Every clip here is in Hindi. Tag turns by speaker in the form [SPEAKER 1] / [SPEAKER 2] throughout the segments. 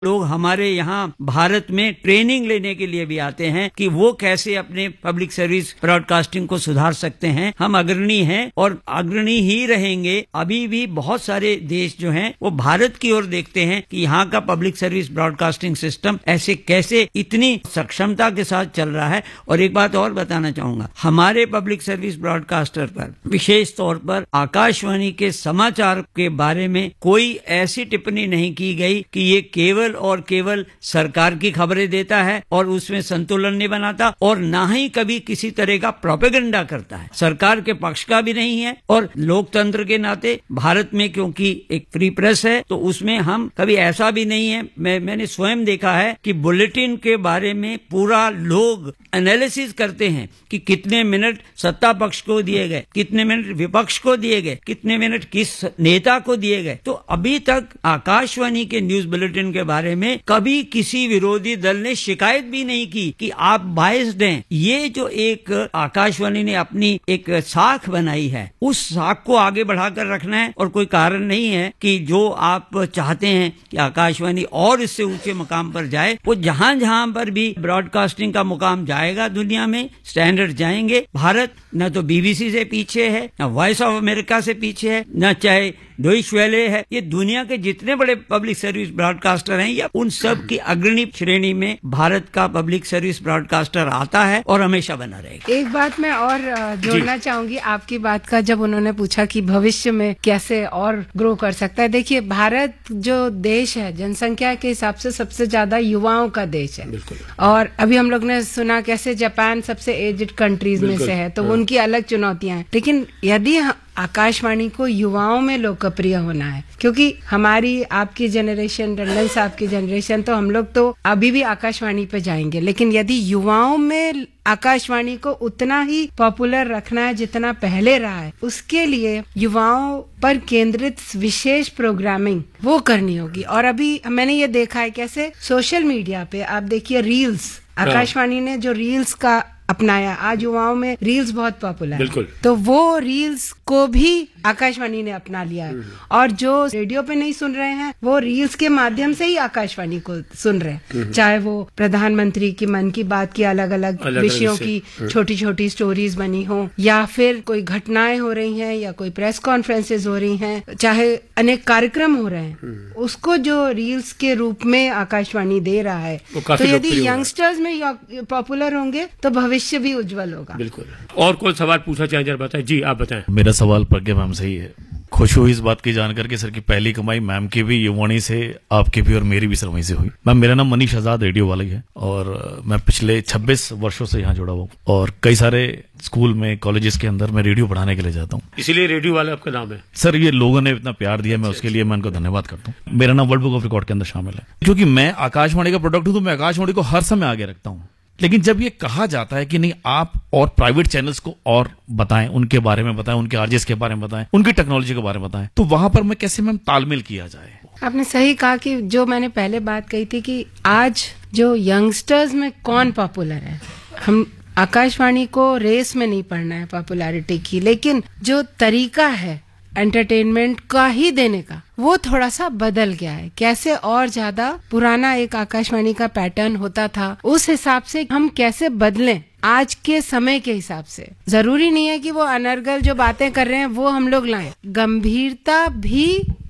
[SPEAKER 1] लोग हमारे यहाँ भारत में ट्रेनिंग लेने के लिए भी आते हैं कि वो कैसे अपने पब्लिक सर्विस ब्रॉडकास्टिंग को सुधार सकते हैं। हम अग्रणी हैं और अग्रणी ही रहेंगे। अभी भी बहुत सारे देश जो हैं वो भारत की ओर देखते हैं कि यहाँ का पब्लिक सर्विस ब्रॉडकास्टिंग सिस्टम ऐसे कैसे इतनी सक्षमता के साथ चल रहा है। और एक बात और बताना चाहूंगा, हमारे पब्लिक सर्विस ब्रॉडकास्टर पर विशेष तौर पर आकाशवाणी के समाचार के बारे में कोई ऐसी टिप्पणी नहीं की गई कि ये केवल और केवल सरकार की खबरें देता है और उसमें संतुलन नहीं बनाता, और ना ही कभी किसी तरह का प्रोपेगेंडा करता है। सरकार के पक्ष का भी नहीं है। और लोकतंत्र के नाते भारत में क्योंकि एक फ्री प्रेस है तो उसमें हम कभी ऐसा भी नहीं है। मैंने स्वयं देखा है कि बुलेटिन के बारे में पूरा लोग एनालिसिस करते हैं कि कितने मिनट सत्ता पक्ष को दिए गए, कितने मिनट विपक्ष को दिए गए, कितने मिनट किस नेता को दिए गए। तो अभी तक आकाशवाणी के न्यूज बुलेटिन के बारे में कभी किसी विरोधी दल ने शिकायत भी नहीं की कि आप बायस्ड हैं। ये जो एक आकाशवाणी ने अपनी एक साख बनाई है, उस साख को आगे बढ़ाकर रखना है। और कोई कारण नहीं है कि जो आप चाहते हैं कि आकाशवाणी और इससे ऊंचे मुकाम पर जाए, वो जहां जहां पर भी ब्रॉडकास्टिंग का मुकाम जाएगा दुनिया में, स्टैंडर्ड जाएंगे। भारत न तो बीबीसी से पीछे है, न वॉइस ऑफ अमेरिका से पीछे है, न चाहे डॉइच वेले है। ये दुनिया के जितने बड़े पब्लिक सर्विस ब्रॉडकास्टर हैं, या उन सब की अग्रणी श्रेणी में भारत का पब्लिक सर्विस ब्रॉडकास्टर आता है और हमेशा बना रहेगा।
[SPEAKER 2] एक बात मैं और जोड़ना चाहूंगी आपकी बात का, जब उन्होंने पूछा कि भविष्य में कैसे और ग्रो कर सकता है। देखिए, भारत जो देश है जनसंख्या के हिसाब से सबसे ज्यादा युवाओं का देश है। और अभी हम लोग ने सुना कैसे जापान सबसे एज्ड कंट्रीज में से है, तो उनकी अलग चुनौतियां हैं। लेकिन यदि आकाशवाणी को युवाओं में लोकप्रिय होना है, क्योंकि हमारी आपकी जनरेशन, टंडन साहब की जनरेशन, तो हम लोग तो अभी भी आकाशवाणी पे जाएंगे। लेकिन यदि युवाओं में आकाशवाणी को उतना ही पॉपुलर रखना है जितना पहले रहा है, उसके लिए युवाओं पर केंद्रित विशेष प्रोग्रामिंग वो करनी होगी। और अभी मैंने ये देखा है कैसे सोशल मीडिया पे आप देखिए रील्स, आकाशवाणी ने जो रील्स का अपनाया, आज युवाओं में रील्स बहुत पॉपुलर है, तो वो रील्स को भी आकाशवाणी ने अपना लिया है। और जो रेडियो पे नहीं सुन रहे हैं वो रील्स के माध्यम से ही आकाशवाणी को सुन रहे हैं। चाहे वो प्रधानमंत्री की मन की बात की अलग अलग विषयों की छोटी छोटी स्टोरीज बनी हो, या फिर कोई घटनाएं हो रही हैं, या कोई प्रेस कॉन्फ्रेंसेज हो रही हैं, चाहे अनेक कार्यक्रम हो रहे हैं, उसको जो रील्स के रूप में आकाशवाणी दे रहा है। तो यदि यंगस्टर्स में पॉपुलर होंगे तो भविष्य भी उज्जवल होगा।
[SPEAKER 3] बिल्कुल। और कौन सवाल पूछना चाहें जरा बताएं। जी आप बताएं।
[SPEAKER 4] मेरा सवाल प्रज्ञा मैम से ही है। खुश हुई इस बात की जानकर के सर की पहली कमाई मैम की भी युवाणी से, आपकी भी और मेरी भी सर वहीं से हुई। मैम, मेरा नाम मनीष आजाद रेडियो वाला ही है और मैं पिछले 26 वर्षों से यहाँ जुड़ा हुआ हूँ और कई सारे स्कूल में, कॉलेजेस के अंदर मैं रेडियो पढ़ाने के लिए जाता हूँ।
[SPEAKER 3] इसीलिए रेडियो वाला आपका नाम है?
[SPEAKER 4] सर, ये लोगों ने इतना प्यार दिया, मैं उसके लिए मैं उनको धन्यवाद करता हूँ। मेरा नाम वर्ल्ड बुक ऑफ रिकॉर्ड के अंदर शामिल है, क्योंकि मैं आकाशवाणी का प्रोडक्ट हूँ तो मैं आकाशवाणी को हर समय आगे रखता हूँ। लेकिन जब ये कहा जाता है कि नहीं, आप और प्राइवेट चैनल्स को और बताएं, उनके बारे में बताएं, उनके आरजेस के बारे में बताएं, उनकी टेक्नोलॉजी के बारे में बताएं, तो वहां पर मैं कैसे मैम तालमेल किया जाए?
[SPEAKER 2] आपने सही कहा कि जो मैंने पहले बात कही थी कि आज जो यंगस्टर्स में कौन पॉपुलर है, हम आकाशवाणी को रेस में नहीं पढ़ना है पॉपुलैरिटी की, लेकिन जो तरीका है एंटरटेनमेंट का ही देने का, वो थोड़ा सा बदल गया है। कैसे और ज्यादा पुराना एक आकाशवाणी का पैटर्न होता था, उस हिसाब से हम कैसे बदलें आज के समय के हिसाब से। जरूरी नहीं है कि वो अनर्गल जो बातें कर रहे हैं वो हम लोग लाएं, गंभीरता भी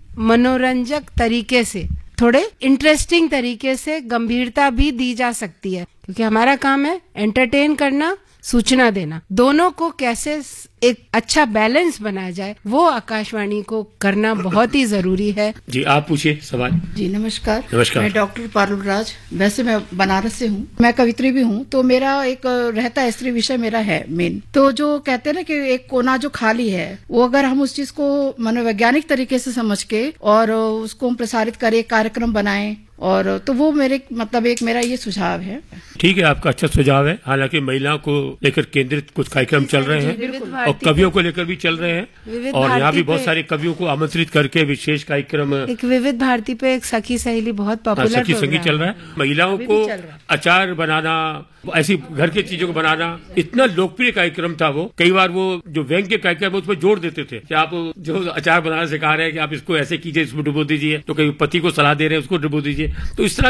[SPEAKER 2] मनोरंजक तरीके से, थोड़े इंटरेस्टिंग तरीके से गंभीरता भी दी जा सकती है, क्योंकि हमारा काम है एंटरटेन करना, सूचना देना। दोनों को कैसे एक अच्छा बैलेंस बनाया जाए, वो आकाशवाणी को करना बहुत ही जरूरी है।
[SPEAKER 3] जी आप पूछिए सवाल।
[SPEAKER 5] जी नमस्कार।
[SPEAKER 3] नमस्कार।
[SPEAKER 5] मैं डॉक्टर पारुल राज, वैसे मैं बनारस से हूँ, मैं कवित्री भी हूँ। तो मेरा एक रहता है, स्त्री विषय मेरा है मेन। तो जो कहते हैं ना कि एक कोना जो खाली है, वो अगर हम उस चीज को मनोवैज्ञानिक तरीके से समझ के और उसको हम प्रसारित करें, कार्यक्रम बनाएं, और तो वो मेरे मतलब एक मेरा ये सुझाव है।
[SPEAKER 3] ठीक है, आपका अच्छा सुझाव है। हालांकि महिलाओं को लेकर केंद्रित कुछ कार्यक्रम चल रहे हैं और कवियों को लेकर भी चल रहे हैं, और यहाँ भी बहुत सारे कवियों को आमंत्रित करके विशेष कार्यक्रम,
[SPEAKER 2] एक विविध भारती पे एक सखी सहेली बहुत पॉपुलर
[SPEAKER 3] सखी संगीत चल रहा है। महिलाओं को अचार बनाना, ऐसी घर की चीजों को बनाना, इतना लोकप्रिय कार्यक्रम था वो। कई बार वो जो व्यंग के कार्यक्रम उसमें जोड़ देते थे कि आप जो अचार बनाना सिखा रहे हैं कि आप इसको ऐसे कीजिए, इसमें डुबो दीजिए, तो कहीं पति को सलाह दे रहे हैं उसको डुबो दीजिए। तो इस तरह